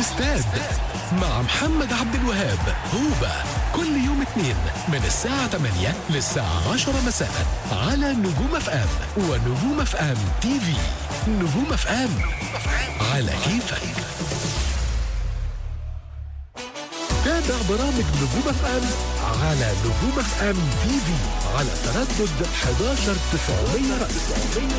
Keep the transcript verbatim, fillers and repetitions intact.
الاستاد مع محمد عبد الوهاب هوبا كل يوم اثنين من الساعة ثمانية للساعة عشرة مساء على نجوم اف ام ونجوم اف ام تي في. نجوم اف ام على كيفك. تابع برامج نجوم اف ام على نجوم اف ام تي في على تردد احد عشر تسعمية رأس.